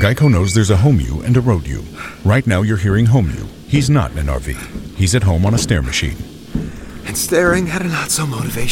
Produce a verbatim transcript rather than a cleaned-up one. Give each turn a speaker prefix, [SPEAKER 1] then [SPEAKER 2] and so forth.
[SPEAKER 1] Geico knows there's a home you and a road you. Right now you're hearing home you. He's not in an R V. He's at home on a stair machine.
[SPEAKER 2] And staring at a not-so-motivational